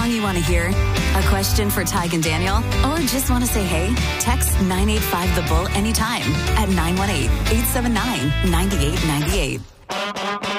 song you want to hear? A question for Tig and Daniel? Or just want to say hey? Text 985 The Bull anytime at 918-879-9898.